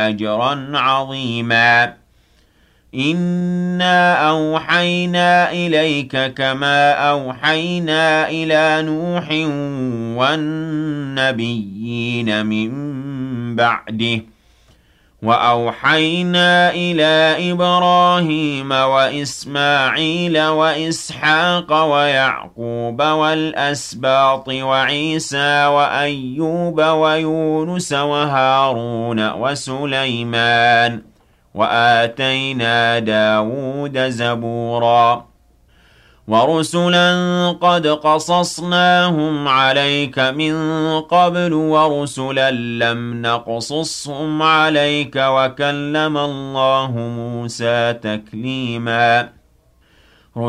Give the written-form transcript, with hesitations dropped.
أجرا عظيما إنا أوحينا إليك كما أوحينا إلى نوح والنبيين من بعده وأوحينا إلى إبراهيم وإسماعيل وإسحاق ويعقوب والأسباط وعيسى وأيوب ويونس وهارون وسليمان وآتينا داود زبورا ورسلا قد قصصناهم عليك من قبل ورسلا لم نقصصهم عليك وكلم الله موسى تكليما